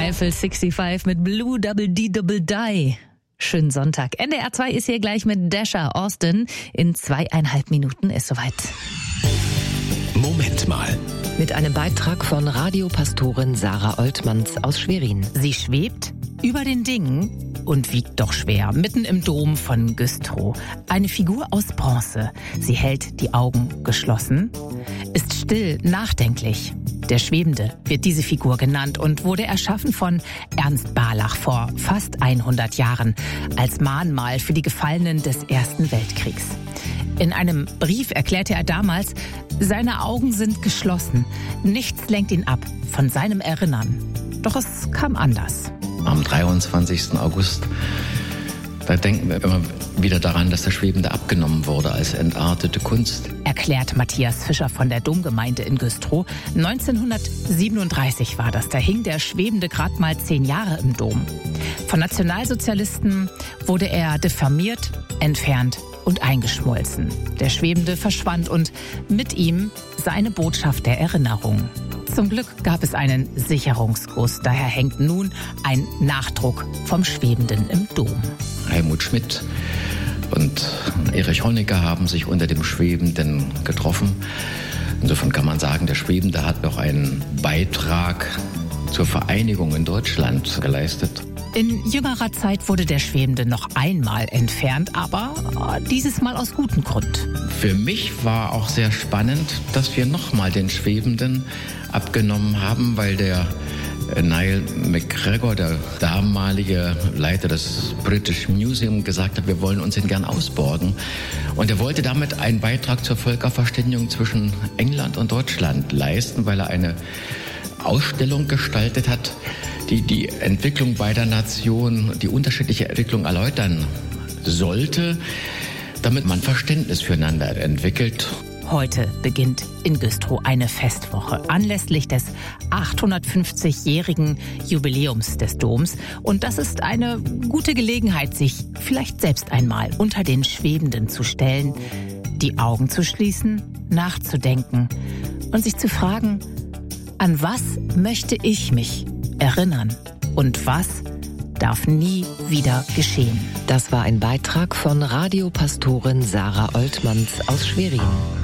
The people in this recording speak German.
Eiffel 65 mit Blue Double D Double Die. Schönen Sonntag. NDR 2 ist hier gleich mit Dasha Austin. In 2,5 Minuten ist soweit. Moment mal. Mit einem Beitrag von Radiopastorin Sarah Oltmanns aus Schwerin. Sie schwebt über den Dingen und wiegt doch schwer, mitten im Dom von Güstrow. Eine Figur aus Bronze. Sie hält die Augen geschlossen, ist still, nachdenklich. Der Schwebende wird diese Figur genannt und wurde erschaffen von Ernst Barlach vor fast 100 Jahren als Mahnmal für die Gefallenen des Ersten Weltkriegs. In einem Brief erklärte er damals, seine Augen sind geschlossen. Nichts lenkt ihn ab von seinem Erinnern. Doch es kam anders. Am 23. August, da denken wir immer wieder daran, dass der Schwebende abgenommen wurde als entartete Kunst. Erklärt Matthias Fischer von der Domgemeinde in Güstrow. 1937 war das. Da hing der Schwebende gerade mal 10 Jahre im Dom. Von Nationalsozialisten wurde er diffamiert, entfernt und eingeschmolzen. Der Schwebende verschwand und mit ihm seine Botschaft der Erinnerung. Zum Glück gab es einen Sicherungsguss. Daher hängt nun ein Nachdruck vom Schwebenden im Dom. Helmut Schmidt und Erich Honecker haben sich unter dem Schwebenden getroffen. Insofern kann man sagen, der Schwebende hat noch einen Beitrag zur Vereinigung in Deutschland geleistet. In jüngerer Zeit wurde der Schwebende noch einmal entfernt, aber dieses Mal aus gutem Grund. Für mich war auch sehr spannend, dass wir nochmal den Schwebenden abgenommen haben, weil der Niall McGregor, der damalige Leiter des British Museum, gesagt hat, wir wollen uns ihn gern ausborgen. Und er wollte damit einen Beitrag zur Völkerverständigung zwischen England und Deutschland leisten, weil er eine Ausstellung gestaltet hat, die die Entwicklung beider Nationen, die unterschiedliche Entwicklung erläutern sollte, damit man Verständnis füreinander entwickelt. Heute beginnt in Güstrow eine Festwoche anlässlich des 850-jährigen Jubiläums des Doms. Und das ist eine gute Gelegenheit, sich vielleicht selbst einmal unter den Schwebenden zu stellen, die Augen zu schließen, nachzudenken und sich zu fragen, an was möchte ich mich erinnern und was darf nie wieder geschehen. Das war ein Beitrag von Radiopastorin Sarah Oltmanns aus Schwerin.